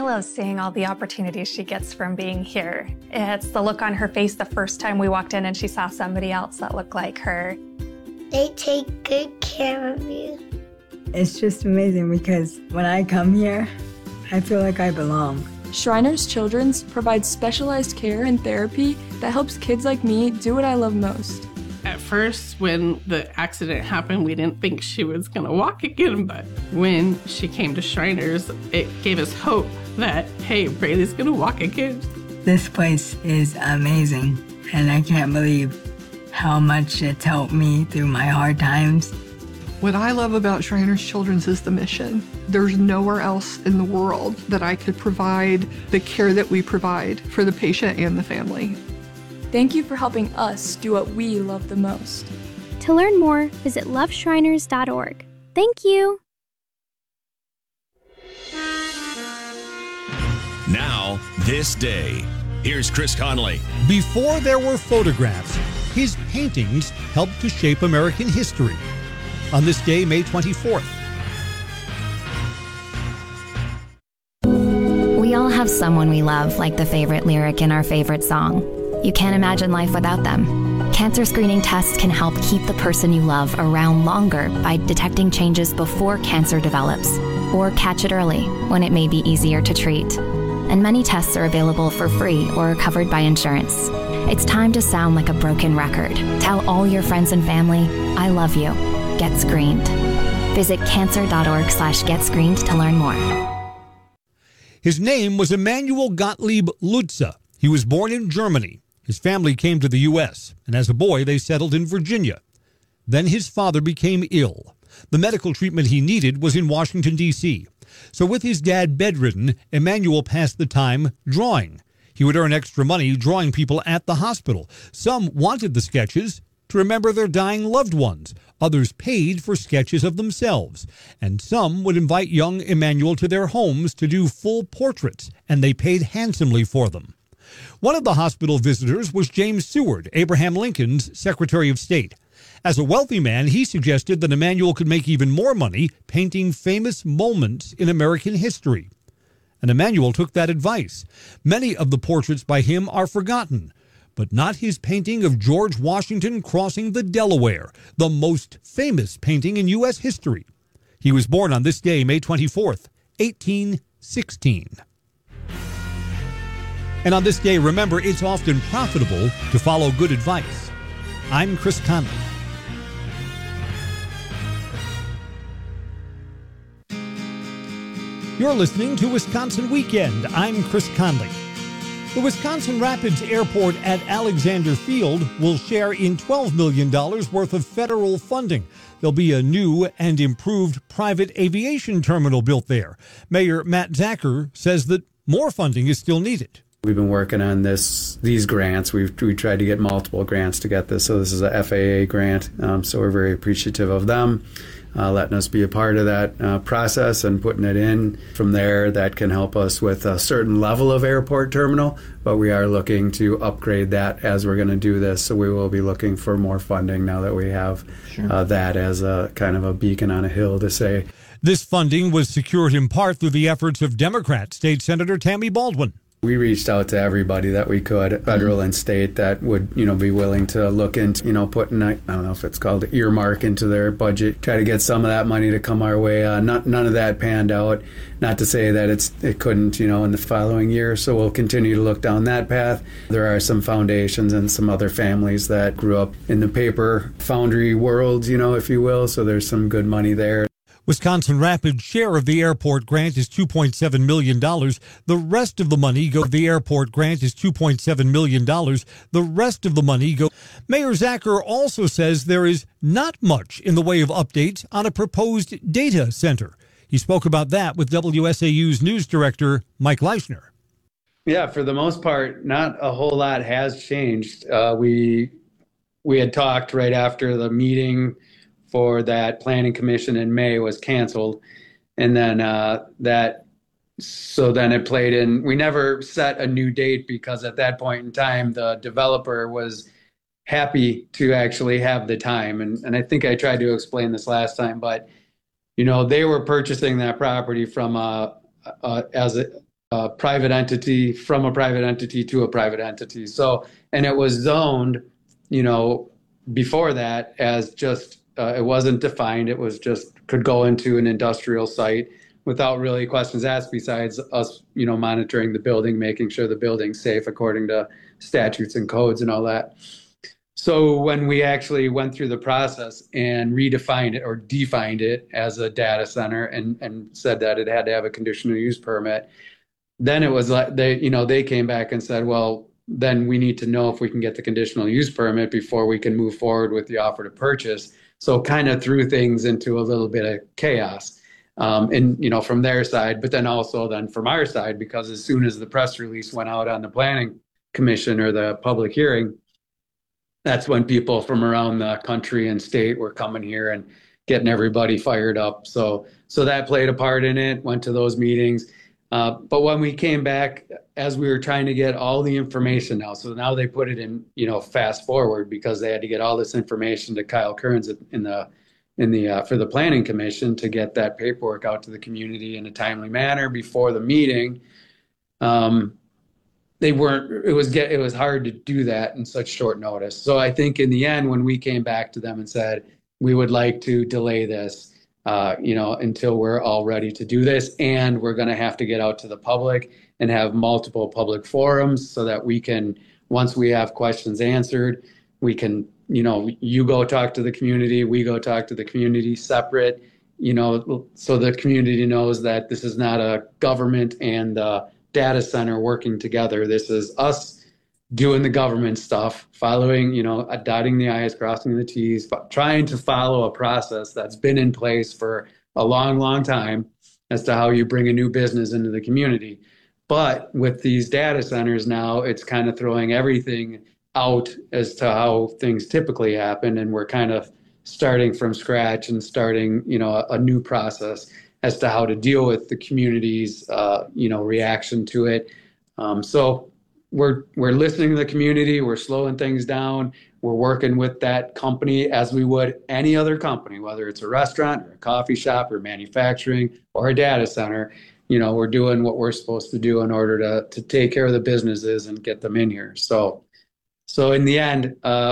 love seeing all the opportunities she gets from being here. It's the look on her face the first time we walked in and she saw somebody else that looked like her. They take good care of you. It's just amazing because when I come here, I feel like I belong. Shriners Children's provides specialized care and therapy that helps kids like me do what I love most. At first, when the accident happened, we didn't think she was going to walk again, but when she came to Shriners, it gave us hope that, hey, Braylee's going to walk again. This place is amazing, and I can't believe how much it's helped me through my hard times. What I love about Shriners Children's is the mission. There's nowhere else in the world that I could provide the care that we provide for the patient and the family. Thank you for helping us do what we love the most. To learn more, visit loveshriners.org. Thank you. Now, this day. Here's Chris Conley. Before there were photographs, his paintings helped to shape American history. On this day, May 24th. We all have someone we love, like the favorite lyric in our favorite song. You can't imagine life without them. Cancer screening tests can help keep the person you love around longer by detecting changes before cancer develops, or catch it early when it may be easier to treat. And many tests are available for free or are covered by insurance. It's time to sound like a broken record. Tell all your friends and family, I love you. Get screened. Visit cancer.org/getscreened to learn more. His name was Emanuel Gottlieb Lutze. He was born in Germany. His family came to the U.S., and as a boy, they settled in Virginia. Then his father became ill. The medical treatment he needed was in Washington, D.C. So with his dad bedridden, Emanuel passed the time drawing. He would earn extra money drawing people at the hospital. Some wanted the sketches to remember their dying loved ones. Others paid for sketches of themselves. And some would invite young Emanuel to their homes to do full portraits, and they paid handsomely for them. One of the hospital visitors was James Seward, Abraham Lincoln's Secretary of State. As a wealthy man, he suggested that Emanuel could make even more money painting famous moments in American history. And Emanuel took that advice. Many of the portraits by him are forgotten, but not his painting of George Washington crossing the Delaware, the most famous painting in U.S. history. He was born on this day, May 24th, 1816. And on this day, remember, it's often profitable to follow good advice. I'm Chris Conley. You're listening to Wisconsin Weekend. I'm Chris Conley. The Wisconsin Rapids Airport at Alexander Field will share in $12 million worth of federal funding. There'll be a new and improved private aviation terminal built there. Mayor Matt Zacher says that more funding is still needed. We've been working on these grants. We tried to get multiple grants to get this. So this is a FAA grant. So we're very appreciative of them letting us be a part of that process and putting it in. From there, that can help us with a certain level of airport terminal, but we are looking to upgrade that as we're going to do this. So we will be looking for more funding now that we have that as a kind of a beacon on a hill to say. This funding was secured in part through the efforts of Democrat State Senator Tammy Baldwin. We reached out to everybody that we could, federal and state, that would, be willing to look into, putting, I don't know if it's called earmark into their budget, try to get some of that money to come our way. None of that panned out. Not to say that it couldn't, in the following year. So we'll continue to look down that path. There are some foundations and some other families that grew up in the paper foundry world, if you will. So there's some good money there. Wisconsin Rapids' share of the airport grant is $2.7 million. The rest of the money goes. The airport grant is $2.7 million. The rest of the money goes. Mayor Zacher also says there is not much in the way of updates on a proposed data center. He spoke about that with WSAU's news director, Mike Leishner. Yeah, for the most part, not a whole lot has changed. We had talked right after the meeting for that planning commission in May was canceled. And then then it played in. We never set a new date because at that point in time, the developer was happy to actually have the time. And I think I tried to explain this last time, but, they were purchasing that property from as a private entity from a private entity to a private entity. So, and it was zoned, before that as just, it wasn't defined. It was just could go into an industrial site without really questions asked, besides us, monitoring the building, making sure the building's safe according to statutes and codes and all that. So when we actually went through the process and redefined it or defined it as a data center and said that it had to have a conditional use permit, then it was like they came back and said, well, then we need to know if we can get the conditional use permit before we can move forward with the offer to purchase. So kind of threw things into a little bit of chaos. And from their side, but then also then from our side, because as soon as the press release went out on the planning commission or the public hearing, that's when people from around the country and state were coming here and getting everybody fired up. So that played a part in it, went to those meetings. But when we came back, as we were trying to get all the information now, so now they put it in, fast forward, because they had to get all this information to Kyle Kearns for the planning commission to get that paperwork out to the community in a timely manner before the meeting. It was hard to do that in such short notice. So I think in the end, when we came back to them and said, we would like to delay this, until we're all ready to do this, and we're going to have to get out to the public and have multiple public forums so that we can, once we have questions answered, we can, you go talk to the community, we go talk to the community separate, so the community knows that this is not a government and data center working together. This is us doing the government stuff, following, dotting the I's, crossing the T's, trying to follow a process that's been in place for a long, long time as to how you bring a new business into the community. But with these data centers now, it's kind of throwing everything out as to how things typically happen. And we're kind of starting from scratch and starting, a new process as to how to deal with the community's, reaction to it. So we're listening to the community. We're slowing things down. We're working with that company as we would any other company, whether it's a restaurant or a coffee shop or manufacturing or a data center. We're doing what we're supposed to do in order to take care of the businesses and get them in here. So in the end,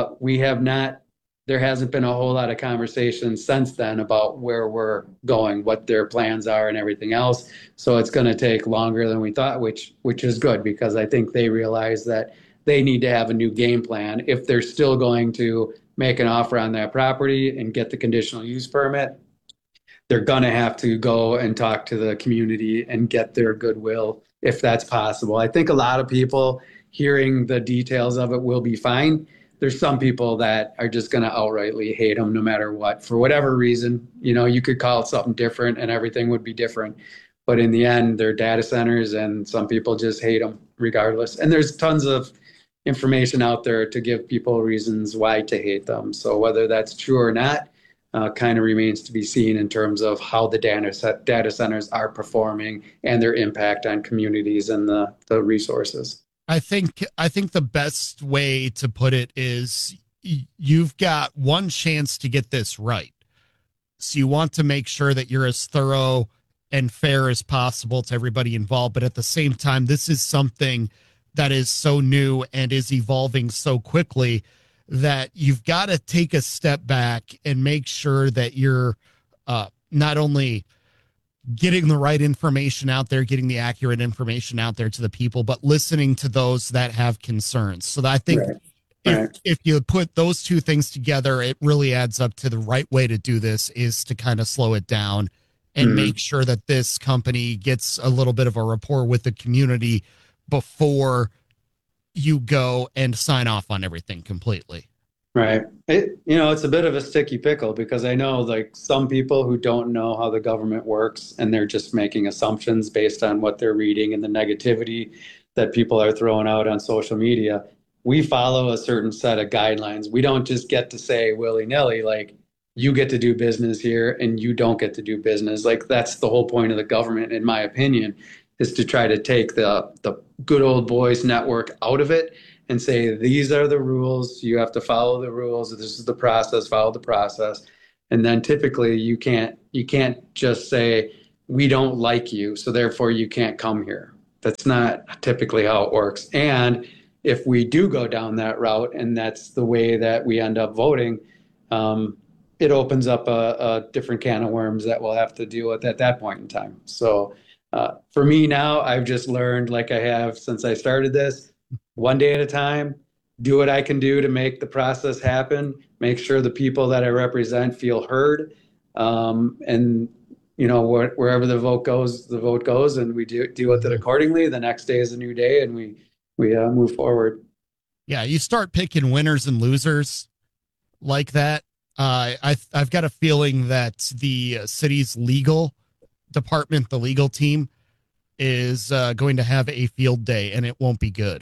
there hasn't been a whole lot of conversation since then about where we're going, what their plans are and everything else. So it's going to take longer than we thought, which is good, because I think they realize that they need to have a new game plan. If they're still going to make an offer on that property and get the conditional use permit, they're going to have to go and talk to the community and get their goodwill, if that's possible. I think a lot of people hearing the details of it will be fine. There's some people that are just going to outrightly hate them no matter what, for whatever reason. You could call it something different and everything would be different. But in the end, they're data centers and some people just hate them regardless. And there's tons of information out there to give people reasons why to hate them. So whether that's true or not, kind of remains to be seen in terms of how the data centers are performing and their impact on communities and the resources. I think the best way to put it is you've got one chance to get this right. So you want to make sure that you're as thorough and fair as possible to everybody involved. But at the same time, this is something that is so new and is evolving so quickly that you've got to take a step back and make sure that you're not only getting the right information out there, getting the accurate information out there to the people, but listening to those that have concerns. So that I think if you put those two things together, it really adds up to the right way to do this is to kind of slow it down and make sure that this company gets a little bit of a rapport with the community before you go and sign off on everything completely. Right. It's a bit of a sticky pickle, because I know like some people who don't know how the government works and they're just making assumptions based on what they're reading and the negativity that people are throwing out on social media. We follow a certain set of guidelines. We don't just get to say willy-nilly, like, you get to do business here and you don't get to do business. Like, that's the whole point of the government, in my opinion, is to try to take the good old boys network out of it and say, these are the rules, you have to follow the rules, this is the process, follow the process. And then typically you can't just say, we don't like you, so therefore you can't come here. That's not typically how it works. And if we do go down that route, and that's the way that we end up voting, it opens up a different can of worms that we'll have to deal with at that point in time. So for me now, I've just learned, like I have since I started this, one day at a time, do what I can do to make the process happen, make sure the people that I represent feel heard. And, you know, wherever the vote goes, and we deal with it accordingly. The next day is a new day, and we move forward. Yeah, you start picking winners and losers like that. I've got a feeling that the city's legal department, the legal team, is going to have a field day, and it won't be good.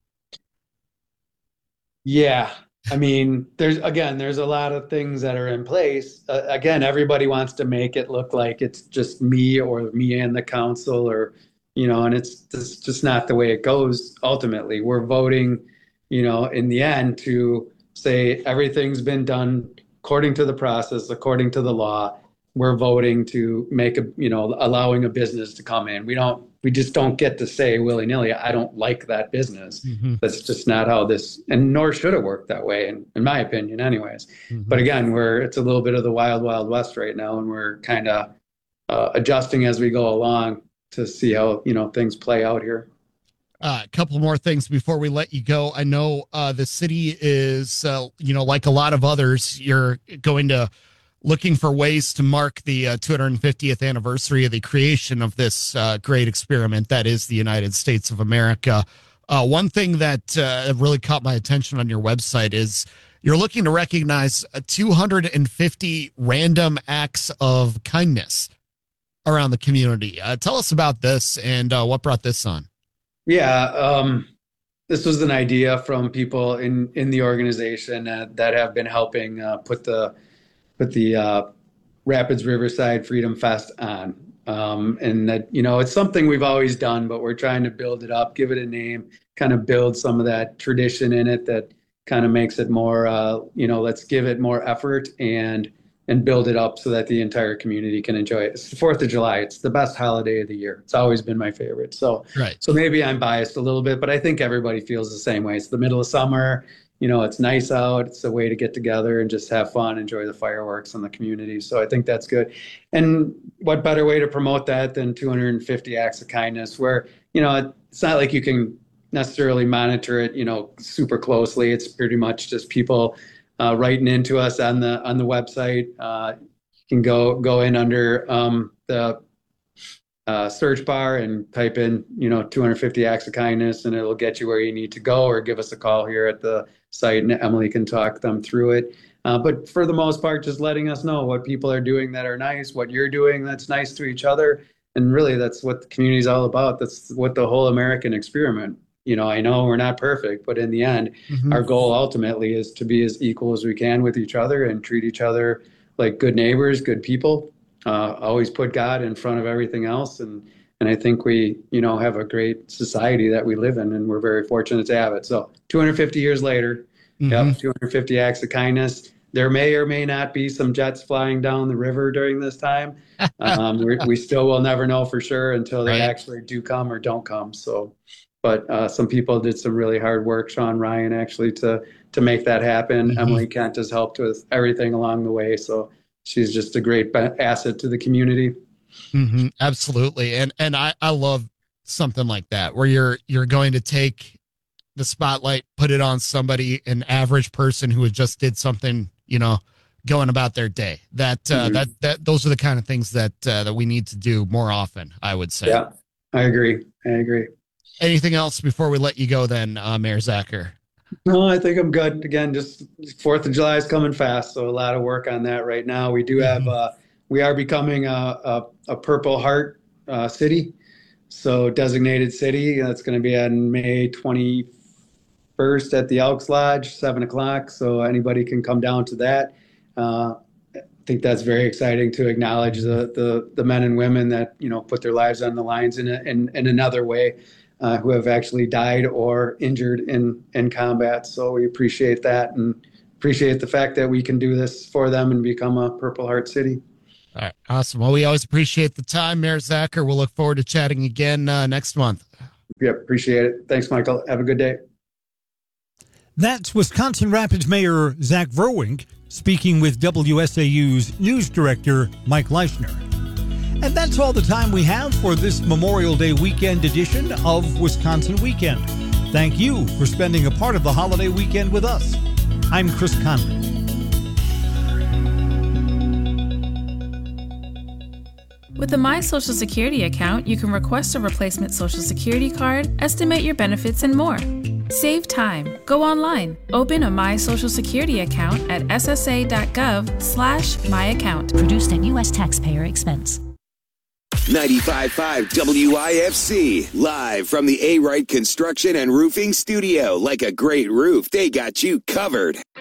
Yeah. I mean, there's a lot of things that are in place. Again, everybody wants to make it look like it's just me or me and the council, or, you know, and it's just not the way it goes. Ultimately, we're voting, you know, in the end to say everything's been done according to the process, according to the law. We're voting to make allowing a business to come in. We just don't get to say willy-nilly, I don't like that business. Mm-hmm. That's just not how this, and nor should it work that way, in my opinion anyways. Mm-hmm. But again, it's a little bit of the wild, wild west right now, and we're kind of adjusting as we go along to see how, you know, things play out here. A couple more things before we let you go. I know the city is, like a lot of others, you're going to looking for ways to mark the 250th anniversary of the creation of this great experiment that is the United States of America. One thing that really caught my attention on your website is you're looking to recognize 250 random acts of kindness around the community. Tell us about this and what brought this on. Yeah, this was an idea from people in the organization that have been helping put the Rapids Riverside Freedom Fest on. And that, you know, it's something we've always done, but we're trying to build it up, give it a name, kind of build some of that tradition in it that kind of makes it more, let's give it more effort and build it up so that the entire community can enjoy it. It's the 4th of July. It's the best holiday of the year. It's always been my favorite. So maybe I'm biased a little bit, but I think everybody feels the same way. It's the middle of summer. You know, it's nice out. It's a way to get together and just have fun, enjoy the fireworks in the community. So I think that's good. And what better way to promote that than 250 acts of kindness where, you know, it's not like you can necessarily monitor it, you know, super closely. It's pretty much just people writing into us on the website. You can go in under the search bar and type in, 250 acts of kindness, and it'll get you where you need to go, or give us a call here at the site and Emily can talk them through it. But for the most part, just letting us know what people are doing that are nice, what you're doing that's nice to each other. And really, that's what the community is all about. That's what the whole American experiment. I know we're not perfect, but in the end, our goal ultimately is to be as equal as we can with each other and treat each other like good neighbors, good people. Always put God in front of everything else. And I think we, have a great society that we live in, and we're very fortunate to have it. So 250 years later, 250 acts of kindness. There may or may not be some jets flying down the river during this time. We still will never know for sure until they actually do come or don't come. So, but some people did some really hard work, Sean Ryan, actually, to make that happen. Emily Kent has helped with everything along the way. So she's just a great asset to the community. Absolutely. And I love something like that, where you're going to take the spotlight, put it on somebody, an average person who just did something, going about their day. That those are the kind of things that we need to do more often, I would say. Yeah, I agree. Anything else before we let you go then, Mayor Zacher? No, I think I'm good. Again, just 4th of July is coming fast, so a lot of work on that right now. We do have, we are becoming a Purple Heart city, so designated city. That's going to be on May 21st at the Elks Lodge, 7:00. So anybody can come down to that. I think that's very exciting to acknowledge the men and women that put their lives on the lines in another way. Who have actually died or injured in combat. So we appreciate that and appreciate the fact that we can do this for them and become a Purple Heart city. All right. Awesome. Well, we always appreciate the time, Mayor Zacher. We'll look forward to chatting again next month. Yeah, appreciate it. Thanks, Michael. Have a good day. That's Wisconsin Rapids Mayor Zach Verwink speaking with WSAU's news director, Mike Leishner. And that's all the time we have for this Memorial Day weekend edition of Wisconsin Weekend. Thank you for spending a part of the holiday weekend with us. I'm Chris Conley. With the My Social Security account, you can request a replacement Social Security card, estimate your benefits, and more. Save time. Go online. Open a My Social Security account at ssa.gov/myaccount. Produced at U.S. taxpayer expense. 95.5 WIFC, live from the A-Wright Construction and Roofing Studio. Like a great roof, they got you covered.